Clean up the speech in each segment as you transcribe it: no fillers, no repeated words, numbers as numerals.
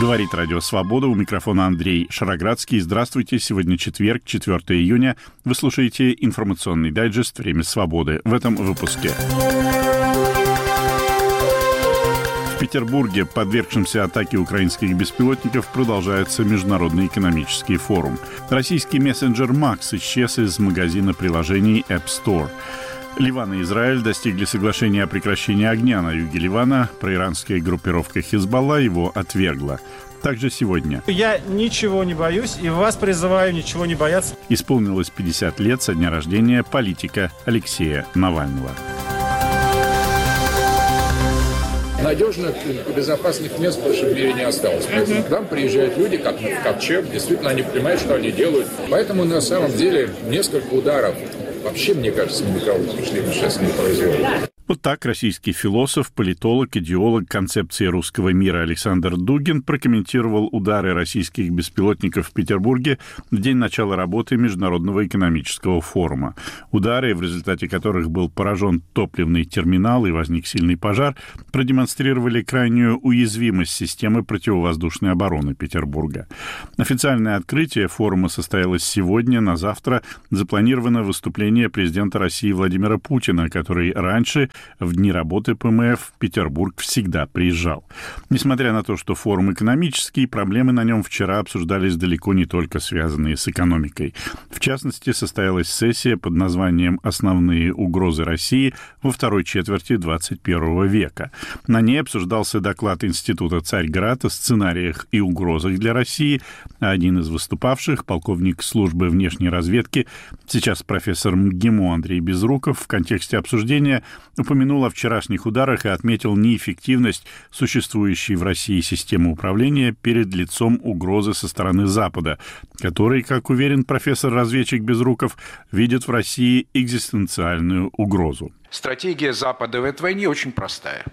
Говорит Радио Свобода, у микрофона Андрей Шароградский. Здравствуйте, сегодня четверг, 4 июня. Вы слушаете информационный дайджест «Время свободы». В этом выпуске. В Петербурге, подвергшемся атаке украинских беспилотников, продолжается Международный экономический форум. Российский мессенджер Макс исчез из магазина приложений App Store. Ливан и Израиль достигли соглашения о прекращении огня на юге Ливана. Проиранская группировка Хизбалла его отвергла. Также сегодня. Я ничего не боюсь и вас призываю ничего не бояться. Исполнилось 50 лет со дня рождения политика Алексея Навального. Надежных и безопасных мест больше в мире не осталось. Поэтому к нам приезжают люди, как в ковчег, действительно они понимают, что они делают. Поэтому на самом деле несколько ударов вообще, мне кажется, никого сейчас не производит. Вот так российский философ, политолог, идеолог концепции русского мира Александр Дугин прокомментировал удары российских беспилотников в Петербурге в день начала работы Международного экономического форума. Удары, в результате которых был поражен топливный терминал и возник сильный пожар, продемонстрировали крайнюю уязвимость системы противовоздушной обороны Петербурга. Официальное открытие форума состоялось сегодня. На завтра запланировано выступление президента России Владимира Путина, который раньше в дни работы ПМФ в Петербург всегда приезжал. Несмотря на то, что форум экономический, проблемы на нем вчера обсуждались далеко не только связанные с экономикой. В частности, состоялась сессия под названием «Основные угрозы России во второй четверти 21 века». На ней обсуждался доклад Института Царьград о сценариях и угрозах для России, а один из выступавших, полковник службы внешней разведки, сейчас профессор МГИМО Андрей Безруков, в контексте обсуждения упомянул о вчерашних ударах и отметил неэффективность существующей в России системы управления перед лицом угрозы со стороны Запада, который, как уверен профессор-разведчик Безруков, видит в России экзистенциальную угрозу. Стратегия Запада в этой войне очень простая.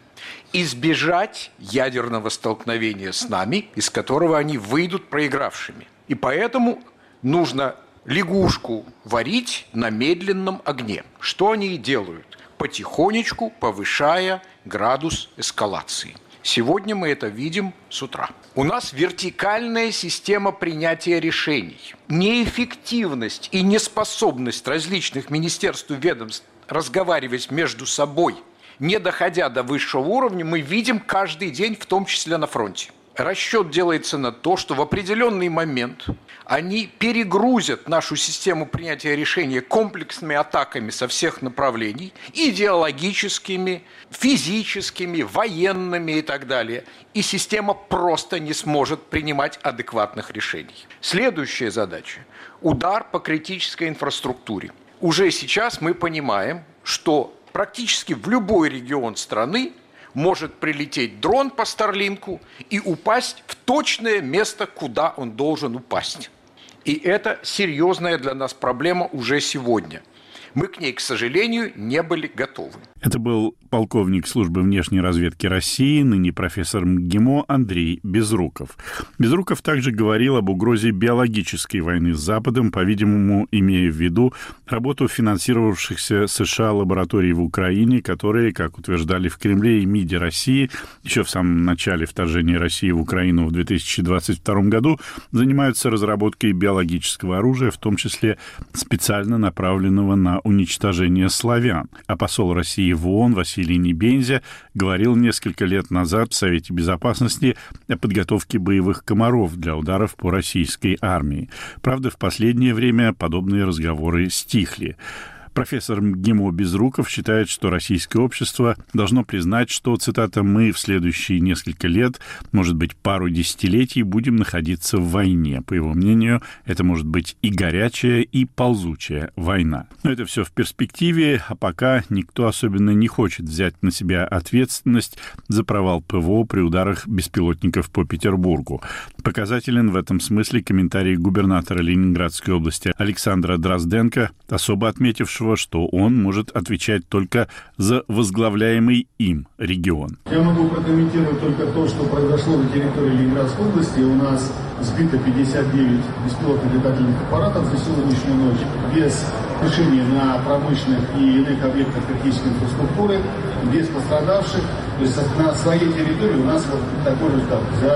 Избежать ядерного столкновения с нами, из которого они выйдут проигравшими. И поэтому нужно лягушку варить на медленном огне. Что они и делают? Потихонечку повышая градус эскалации. Сегодня мы это видим с утра. У нас вертикальная система принятия решений. Неэффективность и неспособность различных министерств и ведомств разговаривать между собой, не доходя до высшего уровня, мы видим каждый день, в том числе на фронте. Расчет делается на то, что в определенный момент они перегрузят нашу систему принятия решений комплексными атаками со всех направлений, идеологическими, физическими, военными и так далее. И система просто не сможет принимать адекватных решений. Следующая задача – удар по критической инфраструктуре. Уже сейчас мы понимаем, что практически в любой регион страны может прилететь дрон по Старлинку и упасть в точное место, куда он должен упасть. И это серьезная для нас проблема уже сегодня. Мы к ней, к сожалению, не были готовы. Это был полковник службы внешней разведки России, ныне профессор МГИМО Андрей Безруков. Безруков также говорил об угрозе биологической войны с Западом, по-видимому, имея в виду работу финансировавшихся США лабораторий в Украине, которые, как утверждали в Кремле и МИДе России, еще в самом начале вторжения России в Украину в 2022 году, занимаются разработкой биологического оружия, в том числе специально направленного на уничтожение славян. А посол России в ООН Василий Небензя говорил несколько лет назад в Совете Безопасности о подготовке боевых комаров для ударов по российской армии. Правда, в последнее время подобные разговоры стихли. Профессор МГИМО Безруков считает, что российское общество должно признать, что, цитата, «мы в следующие несколько лет, может быть, пару десятилетий будем находиться в войне». По его мнению, это может быть и горячая, и ползучая война. Но это все в перспективе, а пока никто особенно не хочет взять на себя ответственность за провал ПВО при ударах беспилотников по Петербургу. Показателен в этом смысле комментарий губернатора Ленинградской области Александра Дрозденко, особо отметившего, что он может отвечать только за возглавляемый им регион. Я могу прокомментировать только то, что произошло на территории Ленинградской области. У нас сбито 59 беспилотных летательных аппаратов за сегодняшнюю ночь без крушения на промышленных и иных объектах критической инфраструктуры, без пострадавших. То есть на своей территории у нас вот такой результат. За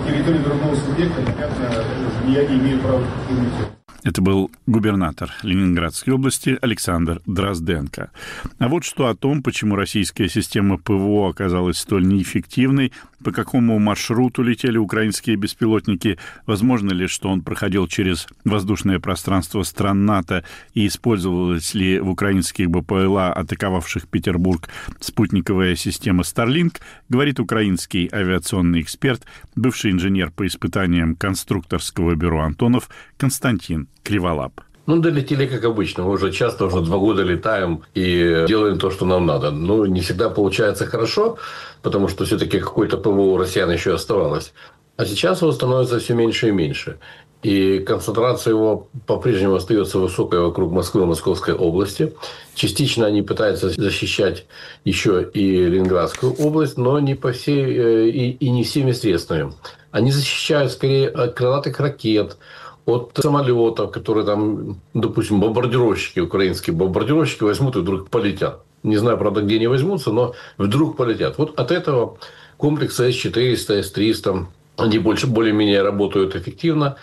территории другого субъекта, понятно, я не имею права комментировать. Это был губернатор Ленинградской области Александр Дрозденко. А вот что о том, почему российская система ПВО оказалась столь неэффективной, по какому маршруту летели украинские беспилотники, возможно ли, что он проходил через воздушное пространство стран НАТО и использовалась ли в украинских БПЛА, атаковавших Петербург, спутниковая система Starlink, говорит украинский авиационный эксперт, бывший инженер по испытаниям конструкторского бюро «Антонов» Константин Криволап. Долетели как обычно. Мы уже часто, уже 2 года летаем и делаем то, что нам надо. Но не всегда получается хорошо, потому что все-таки какое-то ПВО у россиян еще оставалось. А сейчас его становится все меньше и меньше. И концентрация его по-прежнему остается высокой вокруг Москвы и Московской области. Частично они пытаются защищать еще и Ленинградскую область, но не по всей и не всеми средствами. Они защищают скорее от крылатых ракет, от самолетов, которые там, допустим, бомбардировщики, украинские бомбардировщики возьмут и вдруг полетят. Не знаю, правда, где они возьмутся, но вдруг полетят. Вот от этого комплексы С-400, С-300, они более-менее работают эффективно.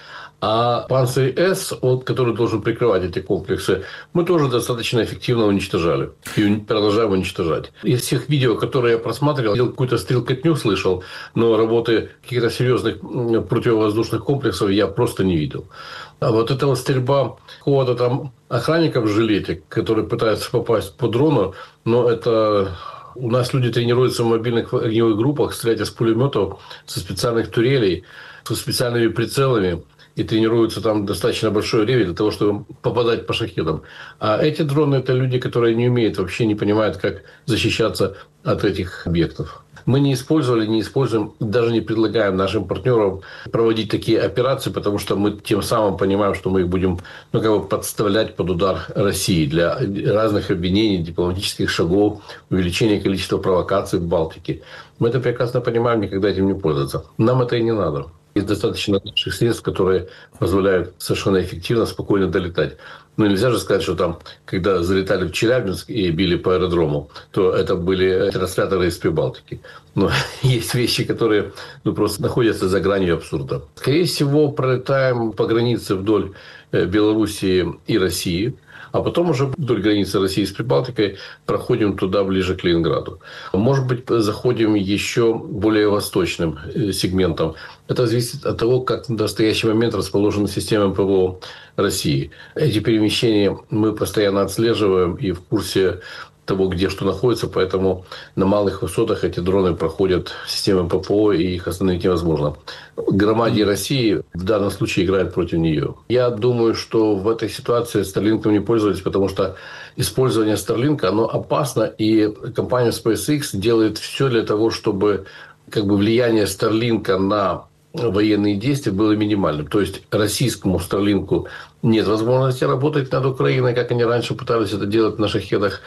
А Панцирь-С, который должен прикрывать эти комплексы, мы тоже достаточно эффективно уничтожали. И продолжаем уничтожать. Из всех видео, которые я просматривал, я какую-то стрелкотню слышал, но работы каких-то серьезных противовоздушных комплексов я просто не видел. А вот эта вот стрельба какого-то там охранника в жилете, который пытается попасть по дрону, но это... У нас люди тренируются в мобильных огневых группах, стрелять из пулеметов со специальных турелей, со специальными прицелами. И тренируются там достаточно большое время для того, чтобы попадать по шахедам. А эти дроны – это люди, которые не умеют, вообще не понимают, как защищаться от этих объектов. Мы не использовали, не используем, даже не предлагаем нашим партнерам проводить такие операции, потому что мы тем самым понимаем, что мы их будем подставлять под удар России для разных обвинений, дипломатических шагов, увеличения количества провокаций в Балтике. Мы это прекрасно понимаем, никогда этим не пользоваться. Нам это и не надо. Есть достаточно наших средств, которые позволяют совершенно эффективно, спокойно долетать. Но нельзя же сказать, что там, когда залетали в Челябинск и били по аэродрому, то это были трансляторы из Прибалтики. Но есть вещи, которые просто находятся за гранью абсурда. Скорее всего, пролетаем по границе вдоль Белоруссии и России. А потом уже вдоль границы России с Прибалтикой проходим туда, ближе к Ленинграду. Может быть, заходим еще более восточным сегментом. Это зависит от того, как в настоящий момент расположены системы ПВО России. Эти перемещения мы постоянно отслеживаем и в курсе того, где что находится, поэтому на малых высотах эти дроны проходят системы ППО, и их остановить невозможно. Громаде России в данном случае играет против нее. Я думаю, что в этой ситуации Starlink не пользовались, потому что использование Starlink, оно опасно, и компания SpaceX делает все для того, чтобы влияние Starlink на военные действия было минимальным. То есть российскому Starlink нет возможности работать над Украиной, как они раньше пытались это делать на шахедах.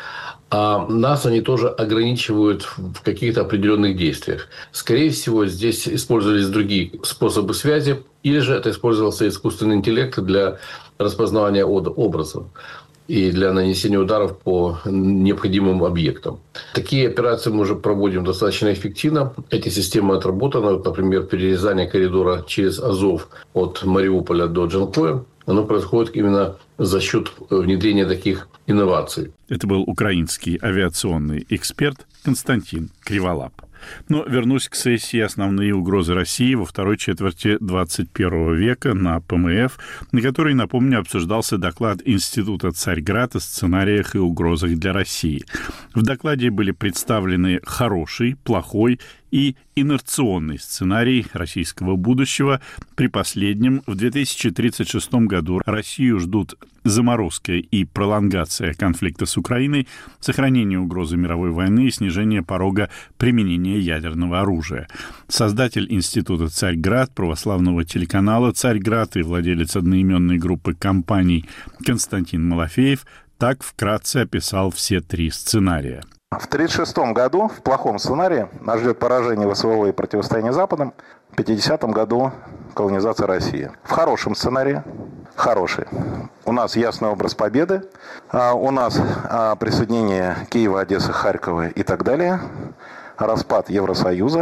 А нас они тоже ограничивают в каких-то определенных действиях. Скорее всего, здесь использовались другие способы связи, или же это использовался искусственный интеллект для распознавания образов и для нанесения ударов по необходимым объектам. Такие операции мы уже проводим достаточно эффективно. Эти системы отработаны. Например, перерезание коридора через Азов от Мариуполя до Джанкоя. Оно происходит именно за счет внедрения таких инноваций. Это был украинский авиационный эксперт Константин Криволап. Но вернусь к сессии «Основные угрозы России» во второй четверти 21 века на ПМФ, на которой, напомню, обсуждался доклад Института Царьград о сценариях и угрозах для России. В докладе были представлены хороший, плохой и инерционный сценарий российского будущего. При последнем в 2036 году Россию ждут заморозка и пролонгация конфликта с Украиной, сохранение угрозы мировой войны и снижение порога применения ядерного оружия. Создатель Института Царьград, православного телеканала «Царьград» и владелец одноименной группы компаний Константин Малафеев так вкратце описал все три сценария. В 1936 году, в плохом сценарии, нас ждет поражение ВСВО и противостояние Западом. В 1950 году колонизация России. В хорошем сценарии, хороший, у нас ясный образ победы, у нас присоединение Киева, Одессы, Харькова и так далее, распад Евросоюза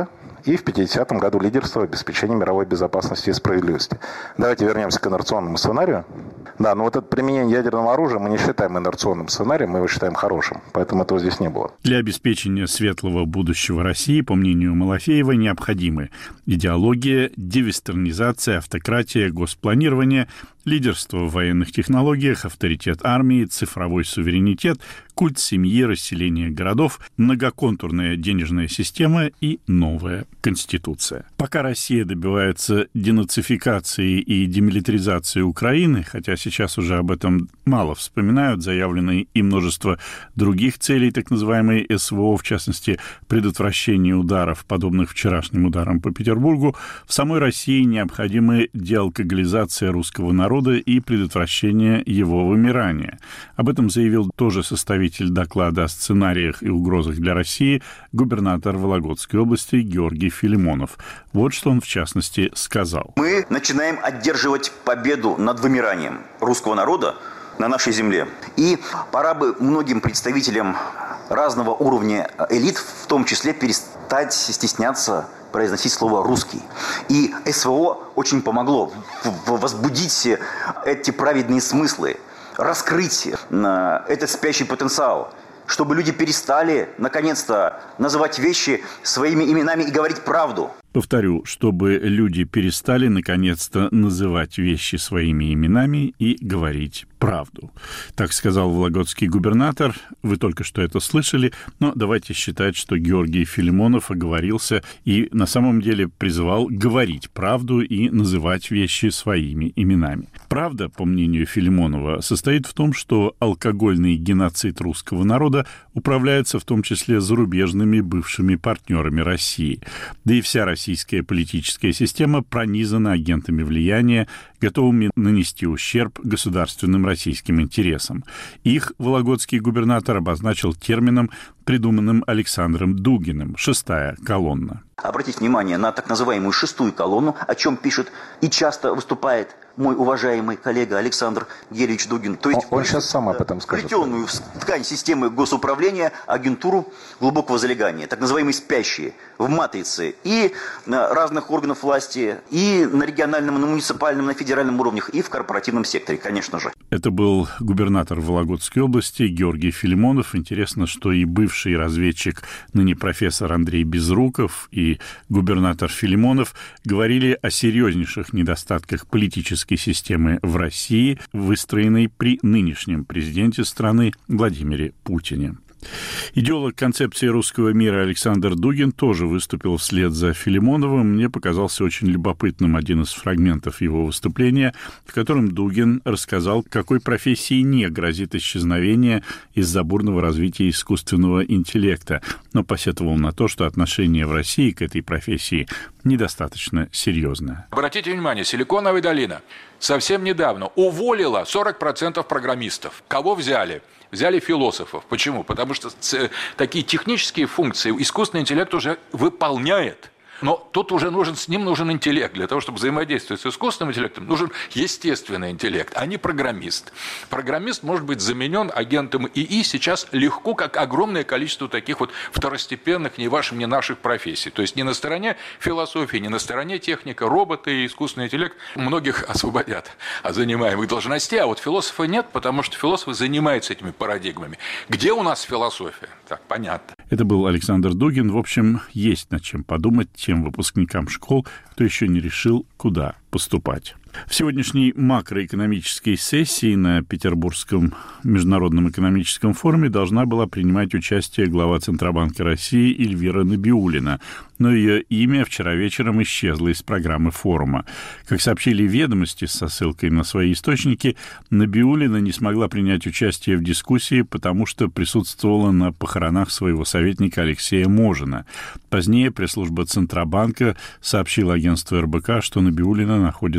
и в 50-м году лидерство в обеспечении мировой безопасности и справедливости. Давайте вернемся к инерционному сценарию. Да, но вот это применение ядерного оружия мы не считаем инерционным сценарием, мы его считаем хорошим, поэтому этого здесь не было. Для обеспечения светлого будущего России, по мнению Малафеева, необходимы идеология, девестернизация, автократия, госпланирование, лидерство в военных технологиях, авторитет армии, цифровой суверенитет, культ семьи, расселение городов, многоконтурная денежная система и новая конституция. Пока Россия добивается денацификации и демилитаризации Украины, хотя сейчас уже об этом мало вспоминают, заявлены и множество других целей, так называемой СВО, в частности, предотвращение ударов, подобных вчерашним ударам по Петербургу, в самой России необходима деалкоголизация русского народа и предотвращение его вымирания. Об этом заявил тоже составитель доклада о сценариях и угрозах для России губернатор Вологодской области Георгий Филимонов. Вот что он, в частности, сказал. Мы начинаем одерживать победу над вымиранием русского народа на нашей земле. И пора бы многим представителям разного уровня элит, в том числе, перестать стесняться произносить слово «русский». И СВО очень помогло возбудить эти праведные смыслы, раскрыть этот спящий потенциал, чтобы люди перестали, наконец-то, называть вещи своими именами и говорить правду. Повторю, чтобы люди перестали, наконец-то, называть вещи своими именами и говорить правду. Так сказал вологодский губернатор. Вы только что это слышали, но давайте считать, что Георгий Филимонов оговорился и на самом деле призывал говорить правду и называть вещи своими именами. Правда, по мнению Филимонова, состоит в том, что алкогольный геноцид русского народа управляется в том числе зарубежными бывшими партнерами России. Да и вся российская политическая система пронизана агентами влияния, готовыми нанести ущерб государственным российским интересам. Их вологодский губернатор обозначил термином, придуманным Александром Дугиным «шестая колонна». Обратите внимание на так называемую шестую колонну, о чем пишет и часто выступает мой уважаемый коллега Александр Герьевич Дугин. То есть он сейчас сам об этом скажет. Вплетенную в ткань системы госуправления агентуру глубокого залегания, так называемые спящие, в матрице и на разных органов власти, и на региональном, на муниципальном, на федеральном уровнях, и в корпоративном секторе, конечно же. Это был губернатор Вологодской области Георгий Филимонов. Интересно, что и бывший разведчик, ныне профессор Андрей Безруков, и губернатор Филимонов говорили о серьезнейших недостатках политической системы в России, выстроенной при нынешнем президенте страны Владимире Путине. Идеолог концепции русского мира Александр Дугин тоже выступил вслед за Филимоновым. Мне показался очень любопытным один из фрагментов его выступления, в котором Дугин рассказал, какой профессии не грозит исчезновение из-за бурного развития искусственного интеллекта, но посетовал на то, что отношение в России к этой профессии недостаточно серьезное. Обратите внимание, Силиконовая долина совсем недавно уволила 40% программистов. Кого взяли? Взяли философов. Почему? Потому что такие технические функции искусственный интеллект уже выполняет. Но тут уже с ним нужен интеллект. Для того, чтобы взаимодействовать с искусственным интеллектом, нужен естественный интеллект, а не программист. Программист может быть заменен агентом ИИ сейчас легко, как огромное количество таких вот второстепенных, ни ваших, ни наших профессий. То есть не на стороне философии, не на стороне техника, роботы и искусственный интеллект многих освободят от занимаемых должностей, а вот философа нет, потому что философы занимаются этими парадигмами. Где у нас философия? Так, понятно. Это был Александр Дугин. В общем, есть над чем подумать тем выпускникам школ, кто еще не решил, куда поступать. В сегодняшней макроэкономической сессии на Петербургском международном экономическом форуме должна была принимать участие глава Центробанка России Эльвира Набиуллина, но ее имя вчера вечером исчезло из программы форума. Как сообщили «Ведомости» со ссылкой на свои источники, Набиуллина не смогла принять участие в дискуссии, потому что присутствовала на похоронах своего советника Алексея Можина. Позднее пресс-служба Центробанка сообщила агентству РБК, что Набиуллина находится на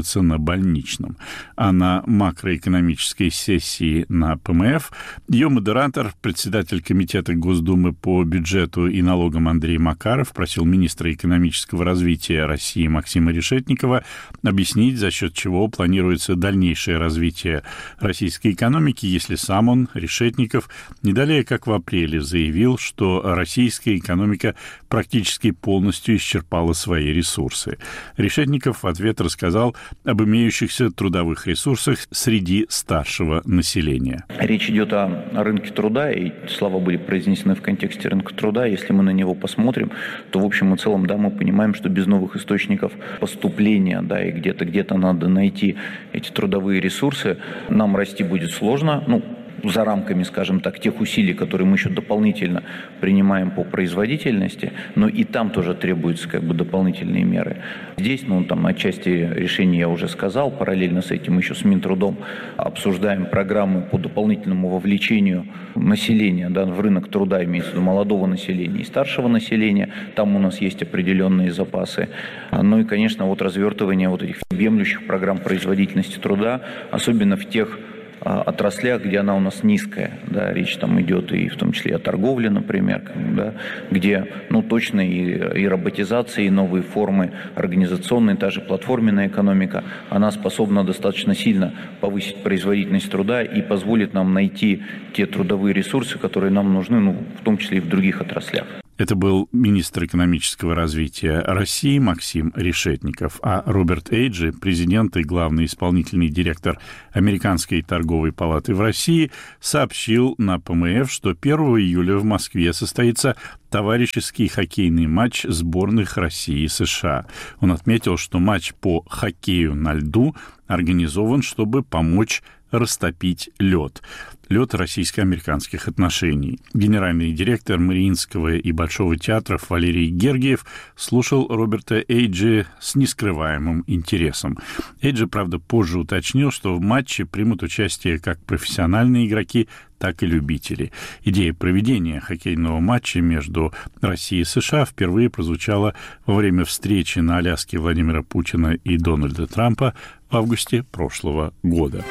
больничном. А на макроэкономической сессии на ПМФ ее модератор, председатель Комитета Госдумы по бюджету и налогам Андрей Макаров просил министра экономического развития России Максима Решетникова объяснить, за счет чего планируется дальнейшее развитие российской экономики, если сам он, Решетников, не далее как в апреле заявил, что российская экономика практически полностью исчерпала свои ресурсы. Решетников в ответ рассказал об имеющихся трудовых ресурсах среди старшего населения. Речь идет о рынке труда, и слова были произнесены в контексте рынка труда. Если мы на него посмотрим, то в общем и целом, да, мы понимаем, что без новых источников поступления, да, и где-то надо найти эти трудовые ресурсы, нам расти будет сложно, за рамками, скажем так, тех усилий, которые мы еще дополнительно принимаем по производительности, но и там тоже требуются дополнительные меры. Здесь, отчасти решения я уже сказал, параллельно с этим еще с Минтрудом обсуждаем программы по дополнительному вовлечению населения, да, в рынок труда, имеется в виду молодого населения и старшего населения. Там у нас есть определенные запасы. Ну и, конечно, развертывание этих всеобъемлющих программ производительности труда, особенно в тех отраслях, где она у нас низкая, да, речь там идет и в том числе о торговле, например, да, где, точно и роботизация, и новые формы организационной, та же платформенная экономика, она способна достаточно сильно повысить производительность труда и позволит нам найти те трудовые ресурсы, которые нам нужны, в том числе и в других отраслях. Это был министр экономического развития России Максим Решетников, а Роберт Эйджи, президент и главный исполнительный директор Американской торговой палаты в России, сообщил на ПМФ, что 1 июля в Москве состоится товарищеский хоккейный матч сборных России и США. Он отметил, что матч по хоккею на льду организован, чтобы помочь растопить лед российско-американских отношений. Генеральный директор Мариинского и Большого театров Валерий Гергиев слушал Роберта Эйджи с нескрываемым интересом. Эйджи, правда, позже уточнил, что в матче примут участие как профессиональные игроки, так и любители. Идея проведения хоккейного матча между Россией и США впервые прозвучала во время встречи на Аляске Владимира Путина и Дональда Трампа в августе прошлого года.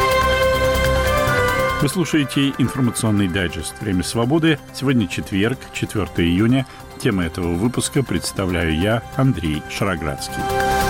Вы слушаете информационный дайджест «Время свободы». Сегодня четверг, 4 июня. Тема этого выпуска представляю я, Андрей Шароградский.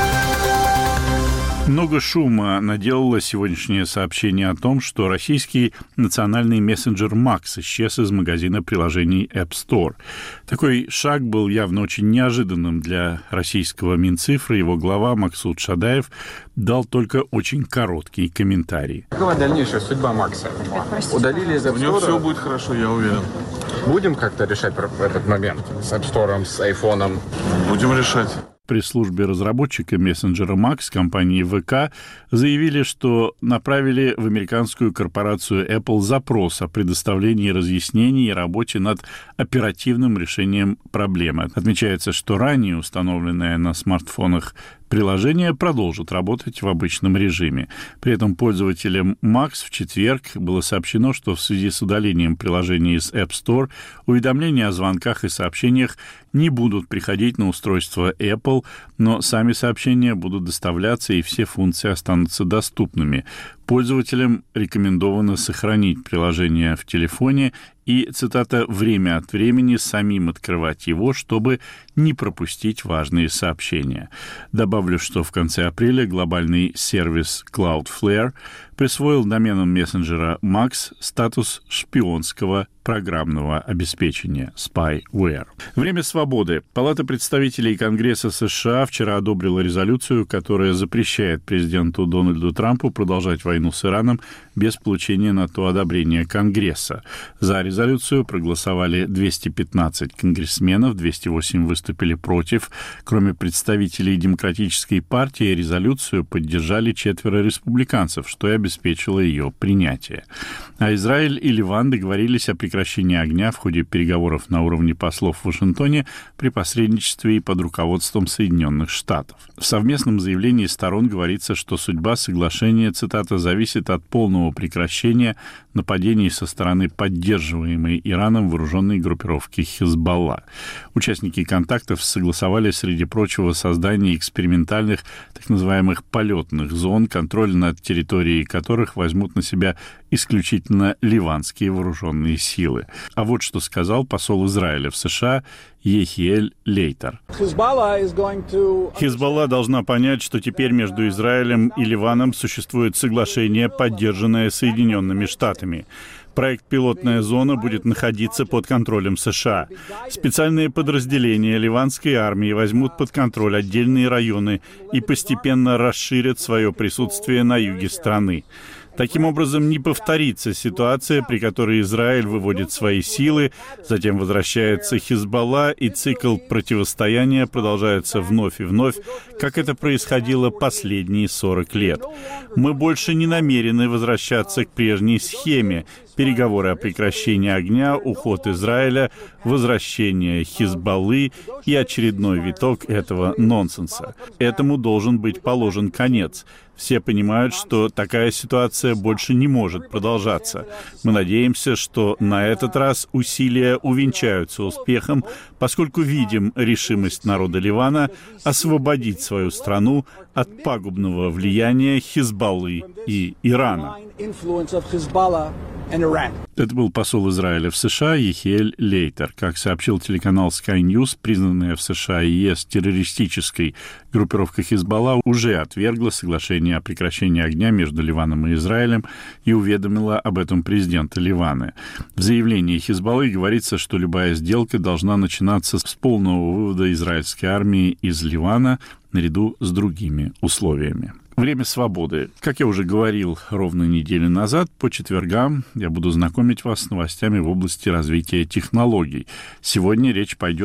Много шума наделало сегодняшнее сообщение о том, что российский национальный мессенджер Max исчез из магазина приложений App Store. Такой шаг был явно очень неожиданным для российского Минцифры. Его глава Максут Шадаев дал только очень короткий комментарий. Какова дальнейшая судьба Макса? Удалили из App Store? У него все будет хорошо, я уверен. Будем как-то решать этот момент с App Store, с айфоном? Будем решать. Пресс-службе разработчика мессенджера Max компании ВК заявили, что направили в американскую корпорацию Apple запрос о предоставлении разъяснений и работе над оперативным решением проблемы. Отмечается, что ранее установленное на смартфонах приложение продолжит работать в обычном режиме. При этом пользователям Max в четверг было сообщено, что в связи с удалением приложения из App Store уведомления о звонках и сообщениях не будут приходить на устройство Apple, но сами сообщения будут доставляться и все функции останутся доступными. Пользователям рекомендовано сохранить приложение в телефоне и, цитата, «время от времени самим открывать его, чтобы не пропустить важные сообщения». Добавлю, что в конце апреля глобальный сервис Cloudflare присвоил доменам мессенджера Max статус шпионского программного обеспечения spyware. Время свободы. Палата представителей Конгресса США вчера одобрила резолюцию, которая запрещает президенту Дональду Трампу продолжать войну с Ираном без получения на то одобрения Конгресса. За резолюцию проголосовали 215 конгрессменов, 208 выступили против. Кроме представителей Демократической партии, резолюцию поддержали 4 республиканцев, что и обеспечило ее принятие. А Израиль и Ливан договорились о прекращении прекращения огня в ходе переговоров на уровне послов в Вашингтоне при посредничестве и под руководством Соединенных Штатов. В совместном заявлении сторон говорится, что судьба соглашения, цитата, «зависит от полного прекращения нападений со стороны поддерживаемой Ираном вооруженной группировки Хизбалла». Участники контактов согласовали, среди прочего, создание экспериментальных так называемых полетных зон, контроль над территорией которых возьмут на себя исключительно ливанские вооруженные силы. А вот что сказал посол Израиля в США Ехиэль Лейтер. Хизбалла должна понять, что теперь между Израилем и Ливаном существует соглашение, поддержанное Соединенными Штатами. Проект «Пилотная зона» будет находиться под контролем США. Специальные подразделения ливанской армии возьмут под контроль отдельные районы и постепенно расширят свое присутствие на юге страны. Таким образом, не повторится ситуация, при которой Израиль выводит свои силы, затем возвращается Хизбалла, и цикл противостояния продолжается вновь и вновь, как это происходило последние 40 лет. Мы больше не намерены возвращаться к прежней схеме. Переговоры о прекращении огня, уход Израиля, возвращение Хизбаллы и очередной виток этого нонсенса. Этому должен быть положен конец. Все понимают, что такая ситуация больше не может продолжаться. Мы надеемся, что на этот раз усилия увенчаются успехом, поскольку видим решимость народа Ливана освободить свою страну от пагубного влияния Хизбаллы и Ирана. Это был посол Израиля в США Ехиэль Лейтер. Как сообщил телеканал Sky News, признанная в США и ЕС террористической группировка Хизбалла уже отвергла соглашение о прекращении огня между Ливаном и Израилем и уведомила об этом президента Ливана. В заявлении Хизбаллы говорится, что любая сделка должна начинаться с полного вывода израильской армии из Ливана наряду с другими условиями. Время свободы. Как я уже говорил ровно неделю назад, по четвергам я буду знакомить вас с новостями в области развития технологий. Сегодня речь пойдет